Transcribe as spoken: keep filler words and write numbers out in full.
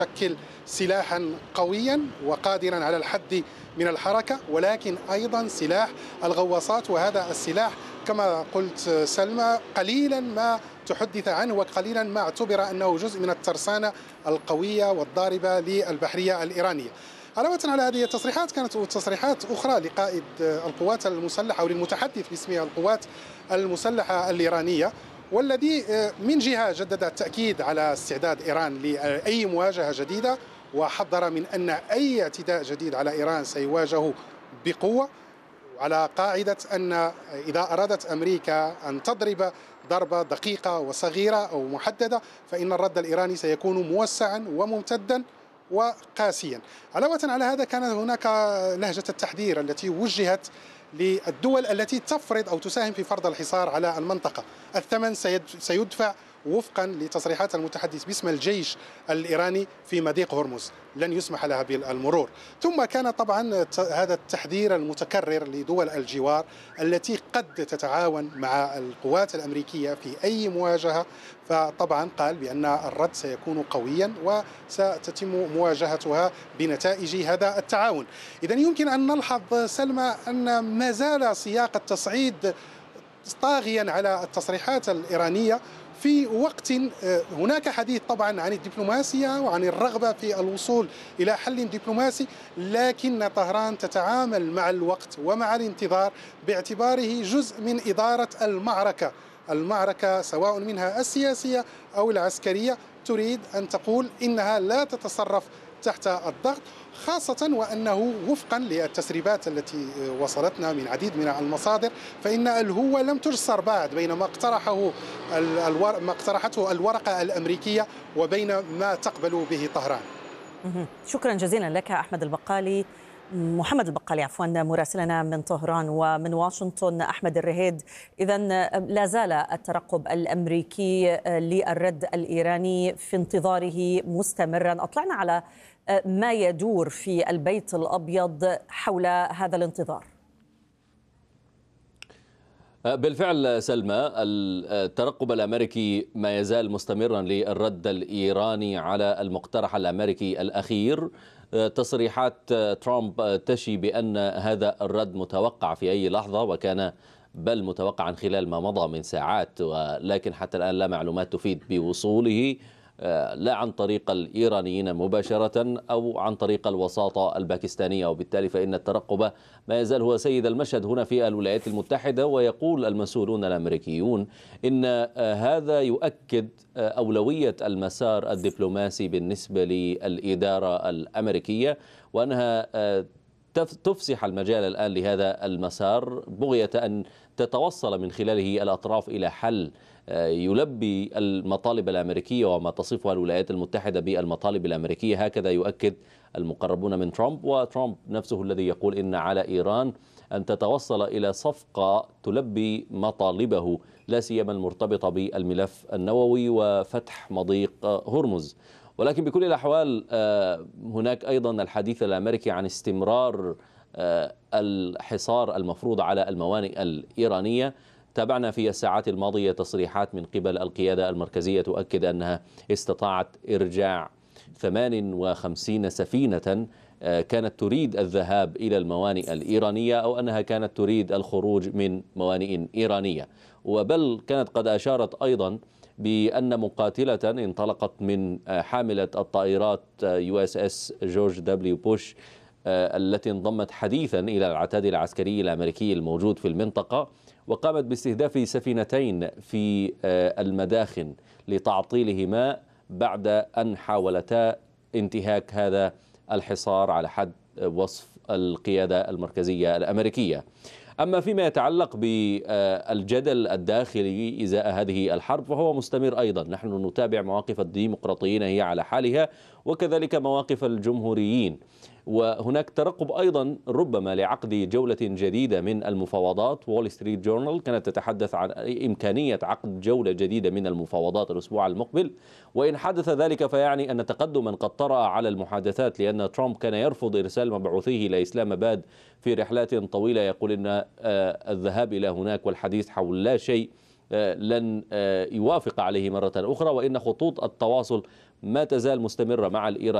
يشكل سلاحا قويا وقادرا على الحد من الحركة، ولكن أيضا سلاح الغواصات، وهذا السلاح كما قلت سلمى قليلا ما تحدث عنه وقليلا ما اعتبر أنه جزء من الترسانة القوية والضاربة للبحرية الإيرانية. علاوة على هذه التصريحات كانت تصريحات أخرى لقائد القوات المسلحة أو للمتحدث باسم القوات المسلحة الإيرانية، والذي من جهة جدد التأكيد على استعداد إيران لأي مواجهة جديدة، وحذر من أن أي اعتداء جديد على إيران سيواجه بقوة، على قاعدة أن إذا أرادت أمريكا أن تضرب ضربة دقيقة وصغيرة أو محددة فإن الرد الإيراني سيكون موسعا وممتدا وقاسيا. علاوة على هذا كان هناك لهجة التحذير التي وجهت للدول التي تفرض أو تساهم في فرض الحصار على المنطقة. الثمن سيدفع وفقا لتصريحات المتحدث باسم الجيش الإيراني في مضيق هرمز، لن يسمح لها بالمرور. ثم كان طبعا هذا التحذير المتكرر لدول الجوار التي قد تتعاون مع القوات الأمريكية في أي مواجهة، فطبعا قال بأن الرد سيكون قويا وستتم مواجهتها بنتائج هذا التعاون. إذن يمكن أن نلحظ سلمى أن ما زال سياق التصعيد طاغيا على التصريحات الإيرانية، في وقت هناك حديث طبعا عن الدبلوماسية وعن الرغبة في الوصول إلى حل دبلوماسي، لكن طهران تتعامل مع الوقت ومع الانتظار باعتباره جزء من إدارة المعركة المعركة سواء منها السياسية أو العسكرية. تريد أن تقول إنها لا تتصرف تحت الضغط، خاصة وأنه وفقا للتسريبات التي وصلتنا من عديد من المصادر فإن الهوة لم تجسر بعد بين ما اقترحه ما اقترحته الورقة الأمريكية وبين ما تقبل به طهران. شكرا جزيلا لك أحمد البقالي، محمد البقالي عفوا، مراسلنا من طهران. ومن واشنطن أحمد الرهيد. إذن لا زال الترقب الأمريكي للرد الإيراني في انتظاره مستمرا. أطلعنا على ما يدور في البيت الأبيض حول هذا الانتظار. بالفعل سلمى، الترقب الأمريكي ما يزال مستمرا للرد الإيراني على المقترح الأمريكي الأخير. تصريحات ترامب تشي بأن هذا الرد متوقع في أي لحظة، وكان بل متوقعا خلال ما مضى من ساعات، ولكن حتى الآن لا معلومات تفيد بوصوله، لا عن طريق الإيرانيين مباشرة أو عن طريق الوساطة الباكستانية. وبالتالي فإن الترقب ما يزال هو سيد المشهد هنا في الولايات المتحدة. ويقول المسؤولون الأمريكيون إن هذا يؤكد أولوية المسار الدبلوماسي بالنسبة للإدارة الأمريكية، وأنها تفسح المجال الآن لهذا المسار بغية أن تتوصل من خلاله الأطراف إلى حل يلبي المطالب الأمريكية وما تصفها الولايات المتحدة بالمطالب الأمريكية. هكذا يؤكد المقربون من ترامب، وترامب نفسه الذي يقول إن على إيران أن تتوصل إلى صفقة تلبي مطالبه، لا سيما المرتبطة بالملف النووي وفتح مضيق هرمز. ولكن بكل الأحوال هناك أيضا الحديث الأمريكي عن استمرار الحصار المفروض على الموانئ الإيرانية. تابعنا في الساعات الماضية تصريحات من قبل القيادة المركزية تؤكد أنها استطاعت إرجاع ثمان وخمسين سفينة كانت تريد الذهاب إلى الموانئ الإيرانية، أو أنها كانت تريد الخروج من موانئ إيرانية. وبل كانت قد أشارت أيضا بأن مقاتلة انطلقت من حاملة الطائرات يو إس إس جورج دبليو بوش التي انضمت حديثا إلى العتاد العسكري الأمريكي الموجود في المنطقة، وقامت باستهداف سفينتين في المداخن لتعطيلهما بعد أن حاولتا انتهاك هذا الحصار على حد وصف القيادة المركزية الأمريكية. أما فيما يتعلق بالجدل الداخلي إزاء هذه الحرب فهو مستمر أيضا. نحن نتابع مواقف الديمقراطيين هي على حالها، وكذلك مواقف الجمهوريين. وهناك ترقب أيضا ربما لعقد جولة جديدة من المفاوضات. وول ستريت جورنال كانت تتحدث عن إمكانية عقد جولة جديدة من المفاوضات الأسبوع المقبل، وإن حدث ذلك فيعني أن تقدما قد طرأ على المحادثات، لأن ترامب كان يرفض إرسال مبعوثيه إلى إسلام آباد في رحلات طويلة، يقول أن الذهاب إلى هناك والحديث حول لا شيء لن يوافق عليه مرة أخرى، وإن خطوط التواصل ما تزال مستمرة مع الإيرانيين